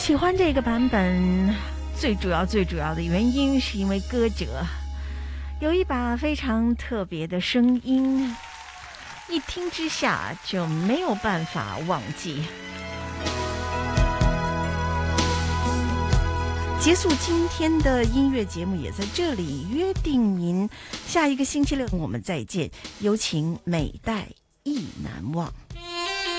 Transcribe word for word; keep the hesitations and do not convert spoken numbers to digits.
喜欢这个版本，最主要最主要的原因是因为歌者有一把非常特别的声音，一听之下就没有办法忘记。结束今天的音乐节目也在这里约定您下一个星期六我们再见，有请美代意难忘。